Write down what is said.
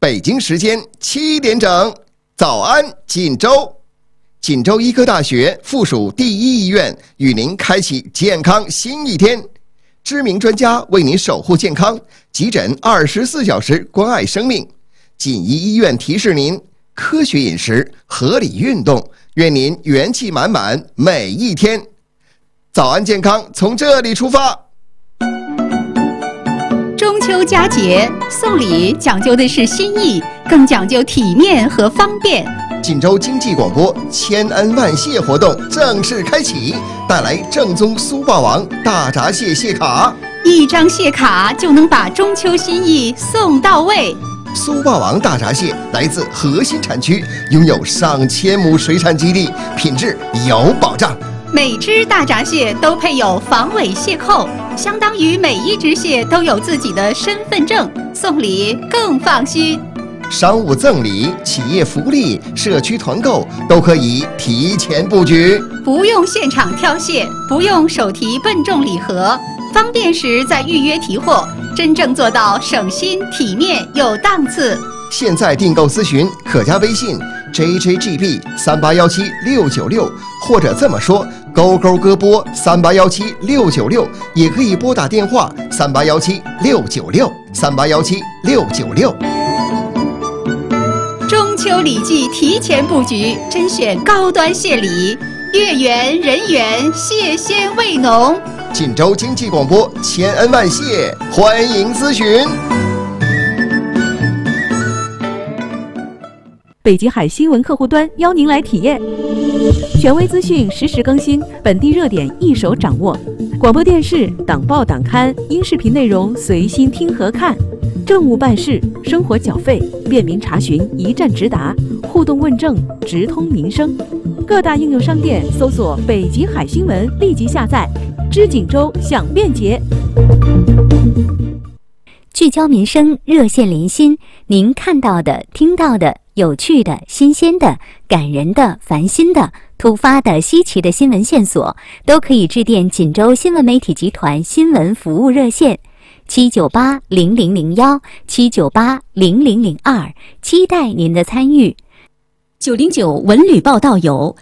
北京时间7点整，早安锦州。锦州医科大学附属第一医院与您开启健康新一天，知名专家为您守护健康，急诊24小时关爱生命。锦医医院提示您：科学饮食，合理运动，愿您元气满满每一天。早安健康从这里出发。 中秋佳节送礼讲究的是心意，更讲究体面和方便。 锦州经济广播千恩万谢活动正式开启，带来正宗苏霸王大闸蟹蟹卡 ，1张蟹卡就能把中秋心意送到位。 苏霸王大闸蟹来自核心产区，拥有上千亩水产基地，品质有保障。 每只大闸蟹都配有防伪蟹扣，相当于每一只蟹都有自己的身份证，送礼更放心。 商务赠礼、企业福利、社区团购都可以提前布局， 不用现场挑蟹，不用手提笨重礼盒，方便时再预约提货，真正做到省心、体面有档次。 现在订购咨询可加微信 JJGB3817696，或者这么说，勾勾歌播3817696，也可以拨打电话3817696，3817696。 中秋礼季提前布局，甄选高端蟹礼，月圆人圆，蟹鲜味浓。 锦州经济广播千恩万谢，欢迎咨询。 北极海新闻客户端邀您来体验，权威资讯实时更新，本地热点一手掌握，广播电视、党报党刊、音视频内容随心听和看，政务办事、生活缴费、便民查询一站直达，互动问政直通民生。各大应用商店搜索北极海新闻，立即下载，知锦州享便捷。 聚焦民生，热线临心，您看到的、听到的、有趣的、新鲜的、感人的、烦心的、突发的、稀奇的新闻线索，都可以致电锦州新闻媒体集团新闻服务热线7980001，7980002，期待您的参与。 909文旅报道有